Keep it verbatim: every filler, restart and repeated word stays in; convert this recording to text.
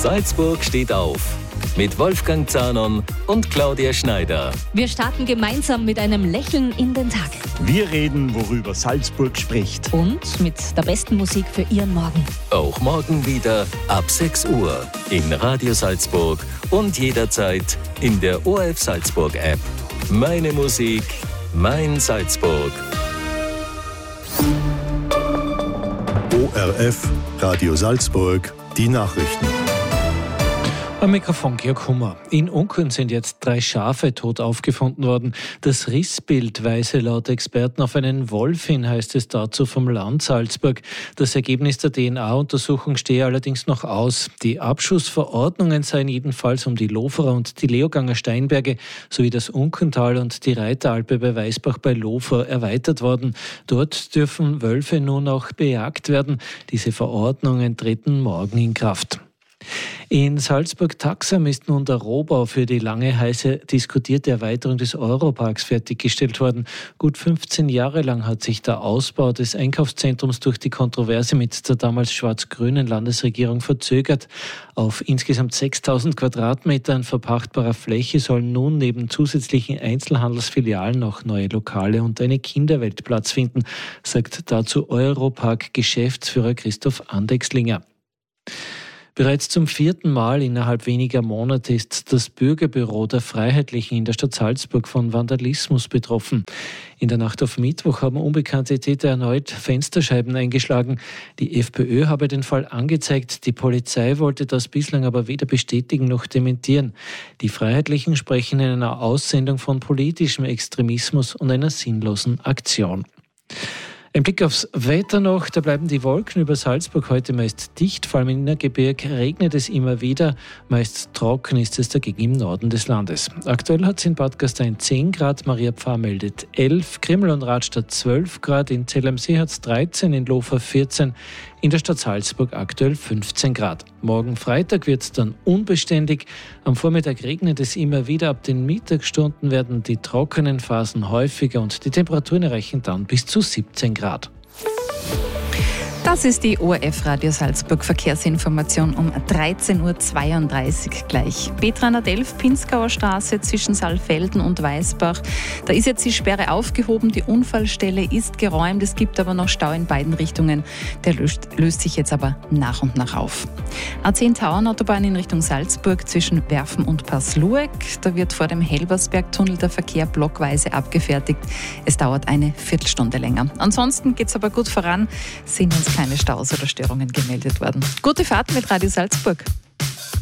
Salzburg steht auf. Mit Wolfgang Zahnon und Claudia Schneider. Wir starten gemeinsam mit einem Lächeln in den Tag. Wir reden, worüber Salzburg spricht. Und mit der besten Musik für Ihren Morgen. Auch morgen wieder ab sechs Uhr in Radio Salzburg und jederzeit in der O R F Salzburg App. Meine Musik, mein Salzburg. O R F, Radio Salzburg, die Nachrichten. Am Mikrofon Georg Hummer. In Unkeln sind jetzt drei Schafe tot aufgefunden worden. Das Rissbild weise laut Experten auf einen Wolf hin, heißt es dazu vom Land Salzburg. Das Ergebnis der D N A-Untersuchung stehe allerdings noch aus. Die Abschussverordnungen seien jedenfalls um die Loferer und die Leoganger Steinberge sowie das Unkental und die Reiteralpe bei Weißbach bei Lofer erweitert worden. Dort dürfen Wölfe nun auch bejagt werden. Diese Verordnungen treten morgen in Kraft. In Salzburg-Taxam ist nun der Rohbau für die lange heiße diskutierte Erweiterung des Europarks fertiggestellt worden. Gut fünfzehn Jahre lang hat sich der Ausbau des Einkaufszentrums durch die Kontroverse mit der damals schwarz-grünen Landesregierung verzögert. Auf insgesamt sechstausend Quadratmetern verpachtbarer Fläche sollen nun neben zusätzlichen Einzelhandelsfilialen auch neue Lokale und eine Kinderwelt Platz finden, sagt dazu Europark-Geschäftsführer Christoph Andexlinger. Bereits zum vierten Mal innerhalb weniger Monate ist das Bürgerbüro der Freiheitlichen in der Stadt Salzburg von Vandalismus betroffen. In der Nacht auf Mittwoch haben unbekannte Täter erneut Fensterscheiben eingeschlagen. Die FPÖ habe den Fall angezeigt. Die Polizei wollte das bislang aber weder bestätigen noch dementieren. Die Freiheitlichen sprechen in einer Aussendung von politischem Extremismus und einer sinnlosen Aktion. Ein Blick aufs Wetter noch, da bleiben die Wolken über Salzburg heute meist dicht, vor allem im Innergebirg regnet es immer wieder, meist trocken ist es dagegen im Norden des Landes. Aktuell hat es in Bad Gastein zehn Grad, Maria Pfarr meldet elf, Krimml und Radstadt zwölf Grad, in Zell am See hat es dreizehn, in Lofer vierzehn, in der Stadt Salzburg aktuell fünfzehn Grad. Morgen Freitag wird es dann unbeständig, am Vormittag regnet es immer wieder, ab den Mittagsstunden werden die trockenen Phasen häufiger und die Temperaturen erreichen dann bis zu siebzehn Grad. Das ist die O R F Radio Salzburg Verkehrsinformation um dreizehn Uhr zweiunddreißig gleich. B dreihundertelf Pinzgauer Straße zwischen Saalfelden und Weißbach. Da ist jetzt die Sperre aufgehoben, die Unfallstelle ist geräumt, es gibt aber noch Stau in beiden Richtungen. Der löst, löst sich jetzt aber nach und nach auf. A zehn Tauernautobahn in Richtung Salzburg zwischen Werfen und Paslueck. Da wird vor dem Helbersbergtunnel der Verkehr blockweise abgefertigt. Es dauert eine Viertelstunde länger. Ansonsten geht es aber gut voran, sind jetzt keine Staus oder Störungen gemeldet worden. Gute Fahrt mit Radio Salzburg.